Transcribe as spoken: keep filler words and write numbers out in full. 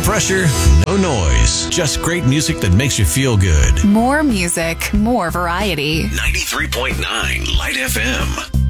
pressure, no noise. Just great music that makes you feel good. More music, more variety. ninety-three point nine Light F M.